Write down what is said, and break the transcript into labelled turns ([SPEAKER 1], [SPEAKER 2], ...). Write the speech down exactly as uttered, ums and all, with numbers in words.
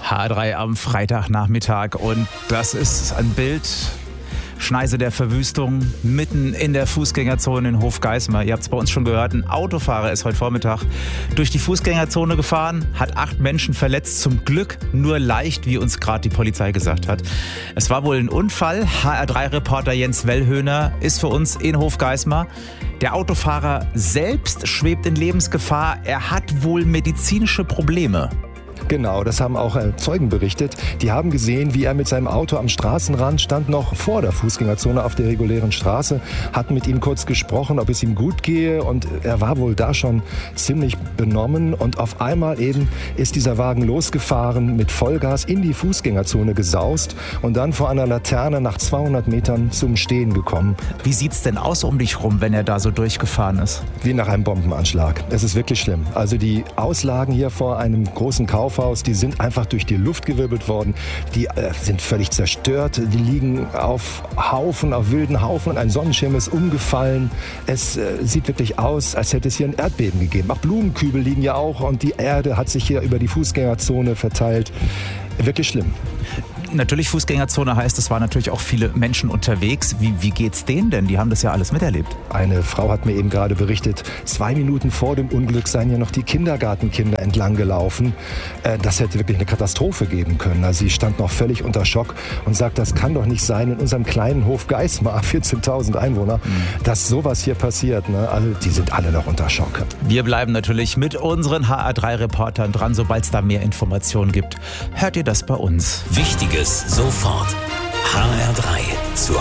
[SPEAKER 1] H R drei am Freitagnachmittag und das ist ein Bild, Schneise der Verwüstung, mitten in der Fußgängerzone in Hofgeismar. Ihr habt es bei uns schon gehört, ein Autofahrer ist heute Vormittag durch die Fußgängerzone gefahren, hat acht Menschen verletzt, zum Glück nur leicht, wie uns gerade die Polizei gesagt hat. Es war wohl ein Unfall. H R drei Reporter Jens Wellhöhner ist für uns in Hofgeismar. Der Autofahrer selbst schwebt in Lebensgefahr. Er hat wohl medizinische Probleme.
[SPEAKER 2] Genau, das haben auch Zeugen berichtet. Die haben gesehen, wie er mit seinem Auto am Straßenrand stand, noch vor der Fußgängerzone auf der regulären Straße, hat mit ihm kurz gesprochen, ob es ihm gut gehe, und er war wohl da schon ziemlich benommen, und auf einmal eben ist dieser Wagen losgefahren, mit Vollgas in die Fußgängerzone gesaust und dann vor einer Laterne nach zweihundert Metern zum Stehen gekommen.
[SPEAKER 1] Wie sieht's denn aus um dich rum, wenn er da so durchgefahren ist?
[SPEAKER 2] Wie nach einem Bombenanschlag. Es ist wirklich schlimm. Also die Auslagen hier vor einem großen Kaufhaus, die sind einfach durch die Luft gewirbelt worden. Die äh, sind völlig zerstört. Die liegen auf Haufen, auf wilden Haufen. Ein Sonnenschirm ist umgefallen. Es äh, sieht wirklich aus, als hätte es hier ein Erdbeben gegeben. Auch Blumenkübel liegen ja auch, und die Erde hat sich hier über die Fußgängerzone verteilt. Wirklich schlimm.
[SPEAKER 1] Natürlich, Fußgängerzone heißt, es waren natürlich auch viele Menschen unterwegs. Wie, wie geht's denen denn? Die haben das ja alles miterlebt.
[SPEAKER 2] Eine Frau hat mir eben gerade berichtet, zwei Minuten vor dem Unglück seien ja noch die Kindergartenkinder entlang gelaufen. Das hätte wirklich eine Katastrophe geben können. Also sie stand noch völlig unter Schock und sagt, das kann doch nicht sein in unserem kleinen Hofgeismar, vierzehntausend Einwohner, mhm. dass sowas hier passiert. Also die sind alle noch unter Schock.
[SPEAKER 1] Wir bleiben natürlich mit unseren H R drei Reportern dran. Sobald es da mehr Informationen gibt, hört ihr das bei uns.
[SPEAKER 3] Wichtiges sofort. H R drei zu